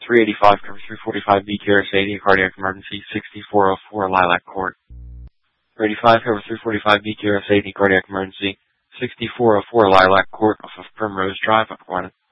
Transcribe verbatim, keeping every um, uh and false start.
three eighty-five, cover three forty-five, B Q R S eighty, cardiac emergency, sixty-four oh four Lilac Court. three eighty-five, cover three forty-five, B Q R S eighty, cardiac emergency, sixty-four oh four Lilac Court off of Primrose Drive, Upper